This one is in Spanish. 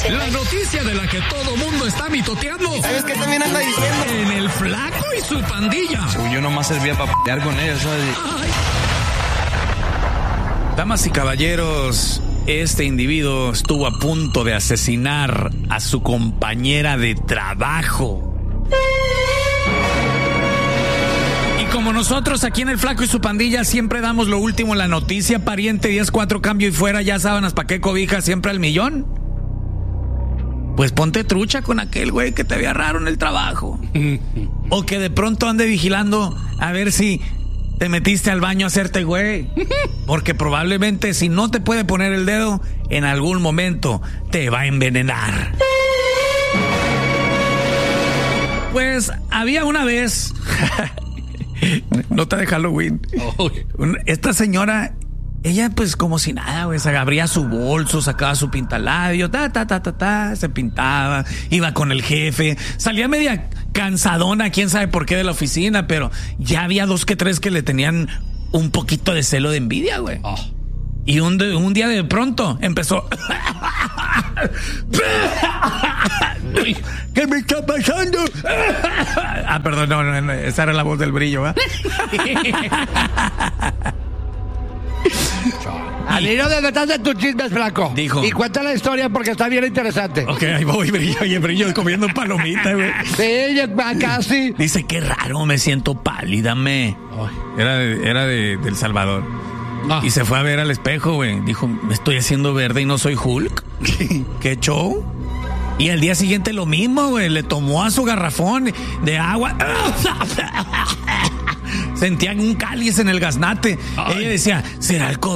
La noticia de la que todo mundo está mitoteando. ¿Sabes qué también anda diciendo? En el Flaco y su pandilla. Yo nomás servía para pelear con ellos, ¿sabes? Damas y caballeros, este individuo estuvo a punto de asesinar a su compañera de trabajo. Y como nosotros aquí en el Flaco y su pandilla siempre damos lo último en la noticia, pariente 10-4, cambio y fuera, ya sábanas, pa' qué cobijas, siempre al millón. Pues ponte trucha con aquel güey que te vea raro en el trabajo. O que de pronto ande vigilando a ver si te metiste al baño a hacerte güey. Porque probablemente si no te puede poner el dedo, en algún momento te va a envenenar. Pues había una vez... Nota de Halloween. Esta señora, ella pues como si nada, güey, se abría su bolso, sacaba su pintalabio, se pintaba, iba con el jefe, salía media cansadona, quién sabe por qué de la oficina, pero ya había 2 que 3 que le tenían un poquito de celo de envidia, güey. Y un día de pronto empezó... ¿Qué me está pasando? Perdón, no, esa era la voz del brillo, ¿eh? Al hilo de detrás de tus chismes, Flaco. Dijo. Y cuenta la historia porque está bien interesante. Ok, ahí voy, brillo. Oye, brillo comiendo palomita, güey. Sí, casi. Dice, qué raro, me siento pálida, Era de El Salvador. Y se fue a ver al espejo, güey. Dijo, me estoy haciendo verde y no soy Hulk. ¿Qué show? Y al día siguiente lo mismo, güey. Le tomó a su garrafón de agua. Sentían un cáliz en el gaznate. Ella decía, ¿será el